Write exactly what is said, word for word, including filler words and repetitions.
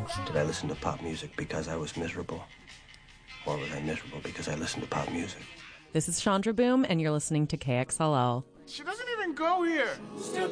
Did I listen to pop music because I was miserable? Or was I miserable because I listened to pop music? This is Chandra Boom, and you're listening to K X L L. She doesn't even go here.